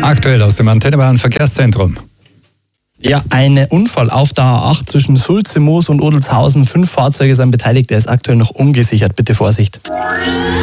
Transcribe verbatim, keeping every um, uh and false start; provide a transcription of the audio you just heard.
Aktuell aus dem Antennebahn Verkehrszentrum. Ja, ein Unfall auf der A acht zwischen Sulze, Moos und Odelshausen. Fünf Fahrzeuge sind beteiligt, der ist aktuell noch ungesichert. Bitte Vorsicht.